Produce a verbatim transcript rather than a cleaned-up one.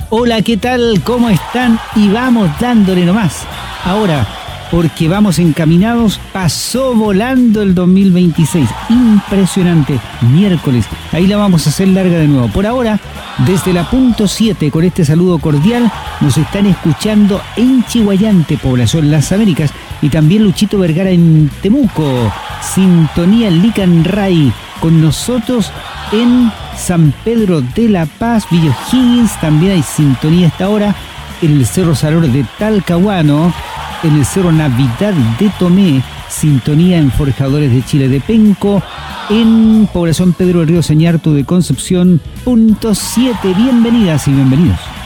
Hola, ¿qué tal? ¿Cómo están? Y vamos dándole nomás. Ahora, porque vamos encaminados, pasó volando el dos mil veintiséis. Impresionante. Miércoles. Ahí la vamos a hacer larga de nuevo. Por ahora, desde la punto siete, con este saludo cordial, nos están escuchando en Chihuayante, población Las Américas, y también Luchito Vergara en Temuco. Sintonía Licanray con nosotros en San Pedro de la Paz, Villa O'Higgins. También hay sintonía a esta hora en el Cerro Salor de Talcahuano, en el Cerro Navidad de Tomé, sintonía en Forjadores de Chile de Penco, en Población Pedro del Río Sañartu de Concepción, punto siete. Bienvenidas y bienvenidos.